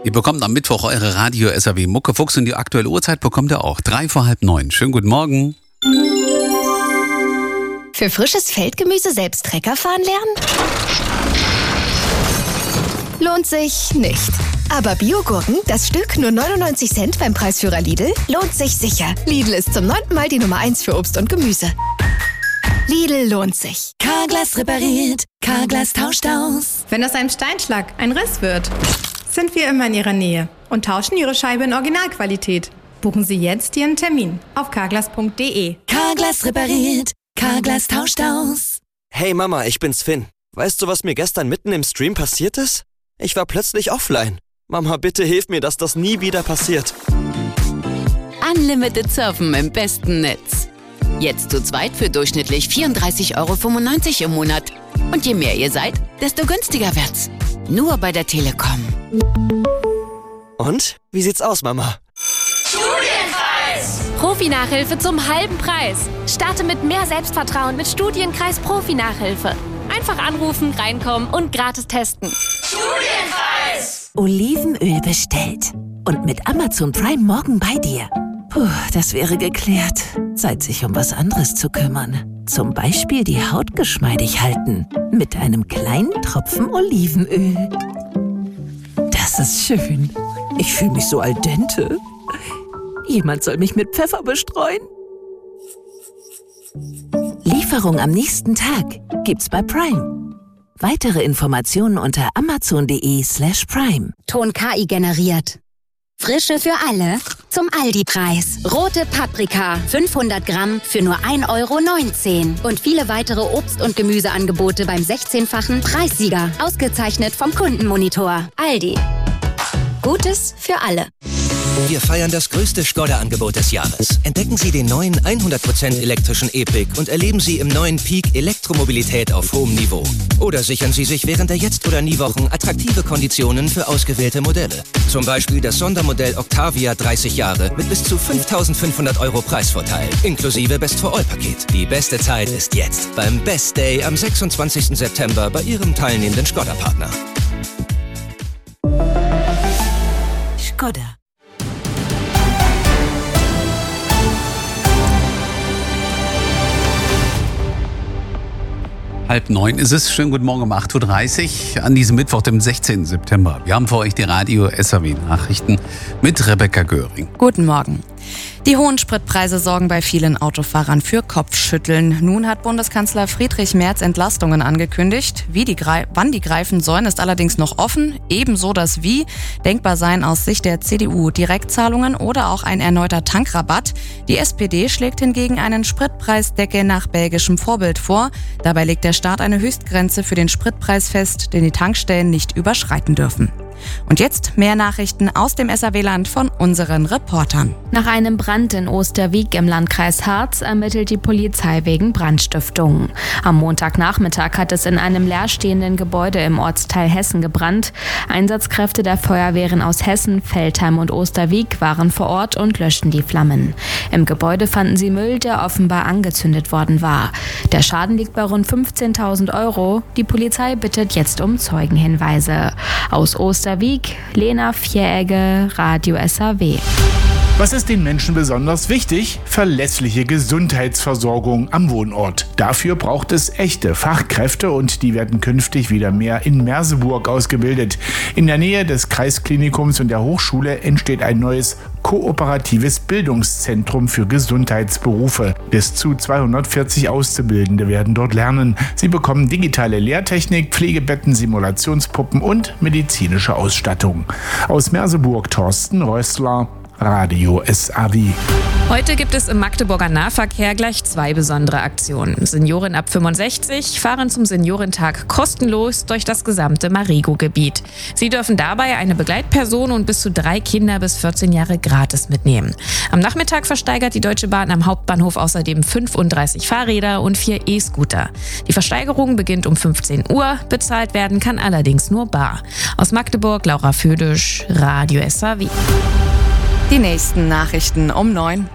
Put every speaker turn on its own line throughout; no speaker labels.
Ihr bekommt am Mittwoch eure Radio SAW Muckefuchs und die aktuelle Uhrzeit bekommt ihr auch. 8:45. Schönen guten Morgen.
Für frisches Feldgemüse selbst Trecker fahren lernen? Lohnt sich nicht. Aber Biogurken, das Stück nur 99 Cent beim Preisführer Lidl, lohnt sich sicher. Lidl ist zum 9. Mal die Nummer 1 für Obst und Gemüse. Lidl lohnt sich.
Carglass repariert, Carglass tauscht aus.
Wenn aus einem Steinschlag ein Riss wird, sind wir immer in Ihrer Nähe und tauschen Ihre Scheibe in Originalqualität. Buchen Sie jetzt Ihren Termin auf carglass.de.
Carglass repariert, Carglass tauscht aus.
Hey Mama, ich bin's Finn. Weißt du, was mir gestern mitten im Stream passiert ist? Ich war plötzlich offline. Mama, bitte hilf mir, dass das nie wieder passiert.
Unlimited Surfen im besten Netz. Jetzt zu zweit für durchschnittlich 34,95 € im Monat. Und je mehr ihr seid, desto günstiger wird's. Nur bei der Telekom.
Und? Wie sieht's aus, Mama?
Studienkreis! Profi-Nachhilfe zum halben Preis. Starte mit mehr Selbstvertrauen mit Studienkreis Profi-Nachhilfe. Einfach anrufen, reinkommen und gratis testen. Studienkreis!
Olivenöl bestellt. Und mit Amazon Prime morgen bei dir. Puh, das wäre geklärt. Zeit, sich um was anderes zu kümmern. Zum Beispiel die Haut geschmeidig halten. Mit einem kleinen Tropfen Olivenöl. Das ist schön. Ich fühle mich so al dente. Jemand soll mich mit Pfeffer bestreuen. Lieferung am nächsten Tag gibt's bei Prime. Weitere Informationen unter amazon.de/prime.
Ton KI generiert. Frische für alle zum Aldi-Preis. Rote Paprika, 500 Gramm für nur 1,19 € und viele weitere Obst- und Gemüseangebote beim 16-fachen Preissieger. Ausgezeichnet vom Kundenmonitor. Aldi. Gutes für alle.
Wir feiern das größte Skoda-Angebot des Jahres. Entdecken Sie den neuen 100% elektrischen E-Pick und erleben Sie im neuen Peak Elektromobilität auf hohem Niveau. Oder sichern Sie sich während der Jetzt- oder Nie-Wochen attraktive Konditionen für ausgewählte Modelle. Zum Beispiel das Sondermodell Octavia 30 Jahre mit bis zu 5.500 € Preisvorteil, inklusive Best-for-All-Paket. Die beste Zeit ist jetzt beim Best Day am 26. September bei Ihrem teilnehmenden Skoda-Partner.
Skoda.
8:30 ist es. Schönen guten Morgen um 8:30 Uhr an diesem Mittwoch, dem 16. September. Wir haben für euch die Radio SAW Nachrichten mit Rebecca Göring.
Guten Morgen. Die hohen Spritpreise sorgen bei vielen Autofahrern für Kopfschütteln. Nun hat Bundeskanzler Friedrich Merz Entlastungen angekündigt. Wann die greifen sollen, ist allerdings noch offen. Ebenso das Wie. Denkbar seien aus Sicht der CDU Direktzahlungen oder auch ein erneuter Tankrabatt. Die SPD schlägt hingegen einen Spritpreisdeckel nach belgischem Vorbild vor. Dabei legt der Staat eine Höchstgrenze für den Spritpreis fest, den die Tankstellen nicht überschreiten dürfen. Und jetzt mehr Nachrichten aus dem SAW-Land von unseren Reportern.
Nach einem Brand in Osterwieck im Landkreis Harz ermittelt die Polizei wegen Brandstiftung. Am Montagnachmittag hat es in einem leerstehenden Gebäude im Ortsteil Hessen gebrannt. Einsatzkräfte der Feuerwehren aus Hessen, Veltheim und Osterwieck waren vor Ort und löschten die Flammen. Im Gebäude fanden sie Müll, der offenbar angezündet worden war. Der Schaden liegt bei rund 15.000 €. Die Polizei bittet jetzt um Zeugenhinweise. Aus Osterwieck, Lena Vieregge, Radio SAW.
Was ist den Menschen besonders wichtig? Verlässliche Gesundheitsversorgung am Wohnort. Dafür braucht es echte Fachkräfte und die werden künftig wieder mehr in Merseburg ausgebildet. In der Nähe des Kreisklinikums und der Hochschule entsteht ein neues kooperatives Bildungszentrum für Gesundheitsberufe. Bis zu 240 Auszubildende werden dort lernen. Sie bekommen digitale Lehrtechnik, Pflegebetten, Simulationspuppen und medizinische Ausstattung. Aus Merseburg Thorsten Rössler, Radio SAW.
Heute gibt es im Magdeburger Nahverkehr gleich 2 besondere Aktionen. Senioren ab 65 fahren zum Seniorentag kostenlos durch das gesamte Marigo-Gebiet. Sie dürfen dabei eine Begleitperson und bis zu 3 Kinder bis 14 Jahre gratis mitnehmen. Am Nachmittag versteigert die Deutsche Bahn am Hauptbahnhof außerdem 35 Fahrräder und 4 E-Scooter. Die Versteigerung beginnt um 15 Uhr, bezahlt werden kann allerdings nur bar. Aus Magdeburg, Laura Födisch, Radio SAW.
Die nächsten Nachrichten um 9.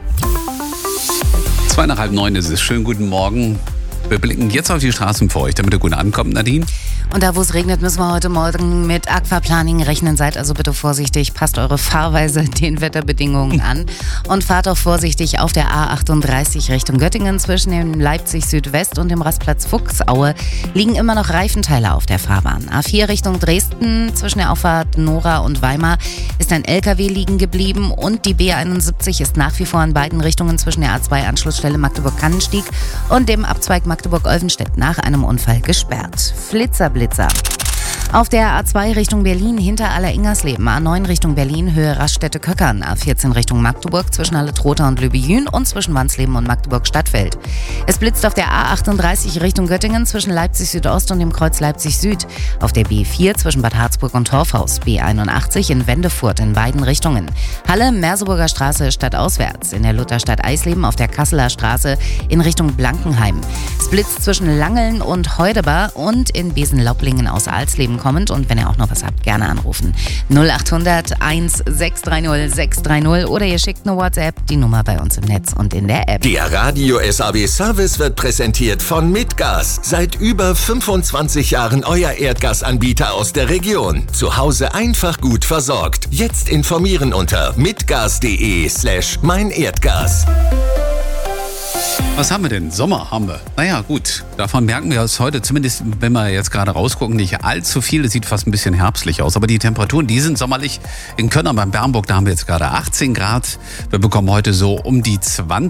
2 nach halb 9 ist es. Schönen guten Morgen. Wir blicken jetzt auf die Straßen für euch, damit ihr gut ankommt, Nadine.
Und da, wo es regnet, müssen wir heute Morgen mit Aquaplaning rechnen. Seid also bitte vorsichtig, passt eure Fahrweise den Wetterbedingungen an und fahrt auch vorsichtig auf der A38 Richtung Göttingen. Zwischen dem Leipzig Südwest und dem Rastplatz Fuchsaue liegen immer noch Reifenteile auf der Fahrbahn. A4 Richtung Dresden, zwischen der Auffahrt Nora und Weimar ist ein LKW liegen geblieben und die B71 ist nach wie vor in beiden Richtungen zwischen der A2-Anschlussstelle Magdeburg-Kannenstieg und dem Abzweig Magdeburg-Olvenstedt nach einem Unfall gesperrt. Blitzer. Auf der A2 Richtung Berlin hinter Aller-Ingersleben, A9 Richtung Berlin, Höhe Raststätte-Köckern, A14 Richtung Magdeburg zwischen Halle-Trotha und Lübejün und zwischen Wansleben und Magdeburg-Stadtfeld. Es blitzt auf der A38 Richtung Göttingen zwischen Leipzig Südost und dem Kreuz Leipzig Süd, auf der B4 zwischen Bad Harzburg und Torfhaus, B81 in Wendefurt in beiden Richtungen. Halle, Merseburger Straße stadtauswärts, in der Lutherstadt Eisleben auf der Kasseler Straße in Richtung Blankenheim. Es blitzt zwischen Langeln und Heudebar und in Besenlaublingen aus Alsleben kommend, und wenn ihr auch noch was habt, gerne anrufen. 0800 1630 630 oder ihr schickt eine WhatsApp, die Nummer bei uns im Netz und in der App.
Der Radio SAW Service wird präsentiert von Mitgas. Seit über 25 Jahren euer Erdgasanbieter aus der Region. Zu Hause einfach gut versorgt. Jetzt informieren unter mitgas.de/meinerdgas.
Was haben wir denn? Sommer haben wir. Naja, gut. Davon merken wir es heute, zumindest wenn wir jetzt gerade rausgucken, nicht allzu viel. Es sieht fast ein bisschen herbstlich aus. Aber die Temperaturen, die sind sommerlich. In Köln beim Bernburg, da haben wir jetzt gerade 18 Grad. Wir bekommen heute so um die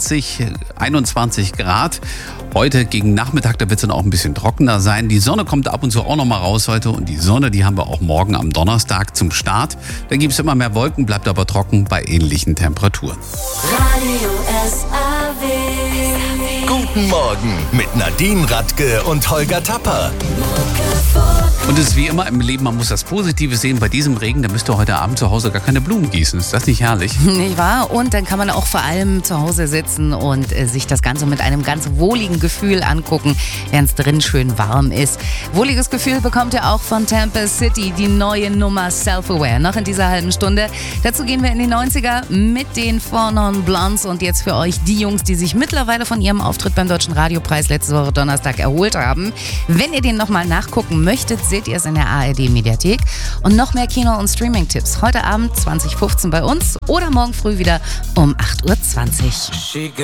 21 Grad. Heute gegen Nachmittag, da wird es dann auch ein bisschen trockener sein. Die Sonne kommt ab und zu auch noch mal raus heute. Und die Sonne, die haben wir auch morgen am Donnerstag zum Start. Da gibt es immer mehr Wolken, bleibt aber trocken bei ähnlichen Temperaturen.
Radio SAW. Guten Morgen mit Nadine Radke und Holger Tapper.
Und es ist wie immer im Leben, man muss das Positive sehen. Bei diesem Regen, da müsst ihr heute Abend zu Hause gar keine Blumen gießen. Ist das nicht herrlich?
Nicht wahr? Und dann kann man auch vor allem zu Hause sitzen und sich das Ganze mit einem ganz wohligen Gefühl angucken, während es drin schön warm ist. Wohliges Gefühl bekommt ihr auch von Tampa City, die neue Nummer Self-Aware. Noch in dieser halben Stunde. Dazu gehen wir in die 90er mit den Four Non Blondes und jetzt für euch die Jungs, die sich mittlerweile von ihrem Auftritt beim Deutschen Radiopreis letzte Woche Donnerstag erholt haben. Wenn ihr den nochmal nachgucken möchtet, seht ihr es in der ARD-Mediathek. Und noch mehr Kino- und Streaming-Tipps heute Abend 20:15 bei uns oder morgen früh wieder um 8:20 Uhr.